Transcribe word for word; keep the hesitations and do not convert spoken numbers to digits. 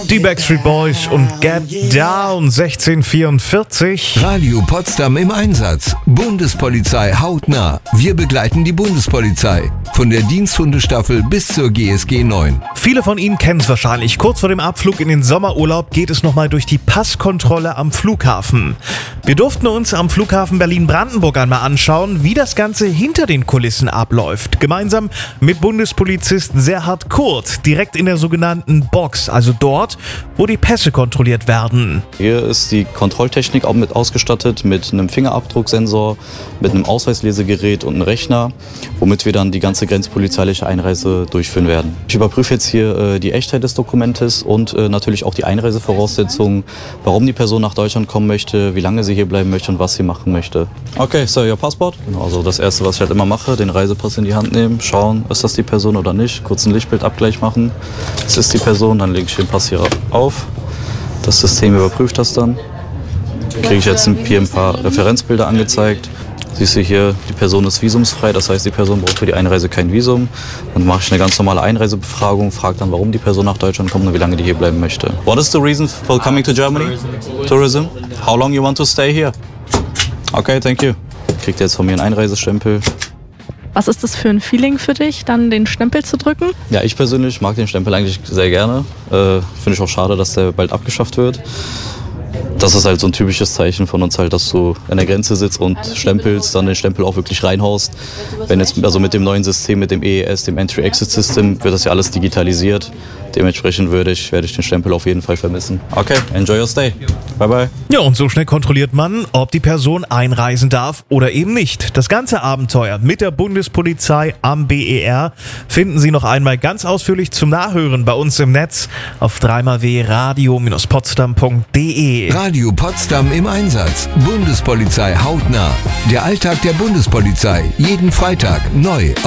Die Backstreet Boys und Get Down sechzehn vierundvierzig. Radio Potsdam im Einsatz. Bundespolizei hautnah. Wir begleiten die Bundespolizei. Von der Diensthundestaffel bis zur G S G neun. Viele von Ihnen kennen es wahrscheinlich. Kurz vor dem Abflug in den Sommerurlaub geht es nochmal durch die Passkontrolle am Flughafen. Wir durften uns am Flughafen Berlin-Brandenburg einmal anschauen, wie das Ganze hinter den Kulissen abläuft. Gemeinsam mit Bundespolizist Serhard Kurt, direkt in der sogenannten Box, also dort, wo die Pässe kontrolliert werden. Hier ist die Kontrolltechnik auch mit ausgestattet mit einem Fingerabdrucksensor, mit einem Ausweislesegerät und einem Rechner, womit wir dann die ganze grenzpolizeiliche Einreise durchführen werden. Ich überprüfe jetzt hier äh, die Echtheit des Dokumentes und äh, natürlich auch die Einreisevoraussetzungen, warum die Person nach Deutschland kommen möchte, wie lange sie hier bleiben möchte und was sie machen möchte. Okay, so, Ihr Passport? Genau, also das Erste, was ich halt immer mache, den Reisepass in die Hand nehmen, schauen, ist das die Person oder nicht, kurz einen Lichtbildabgleich machen. Es ist die Person, dann lege ich den Pass hier auf. Das System überprüft das dann. Kriege ich jetzt hier ein paar Referenzbilder angezeigt. Siehst du hier, die Person ist visumsfrei, das heißt, die Person braucht für die Einreise kein Visum. Dann mache ich eine ganz normale Einreisebefragung, frage dann, warum die Person nach Deutschland kommt und wie lange die hier bleiben möchte. What is the reason for coming to Germany? Tourism. How long you want to stay here? Okay, thank you. Kriegt jetzt von mir einen Einreisestempel. Was ist das für ein Feeling für dich, dann den Stempel zu drücken? Ja, ich persönlich mag den Stempel eigentlich sehr gerne. Äh, Finde ich auch schade, dass der bald abgeschafft wird. Das ist halt so ein typisches Zeichen von uns halt, dass du an der Grenze sitzt und stempelst, dann den Stempel auch wirklich reinhaust. Wenn jetzt, also mit dem neuen System, mit dem E E S, dem Entry-Exit-System, wird das ja alles digitalisiert. Dementsprechend würde ich, werde ich den Stempel auf jeden Fall vermissen. Okay, enjoy your stay. Bye bye. Ja, und so schnell kontrolliert man, ob die Person einreisen darf oder eben nicht. Das ganze Abenteuer mit der Bundespolizei am B E R finden Sie noch einmal ganz ausführlich zum Nachhören bei uns im Netz auf drei mal w radio Bindestrich potsdam punkt de. Radio Potsdam im Einsatz. Bundespolizei hautnah. Der Alltag der Bundespolizei. Jeden Freitag neu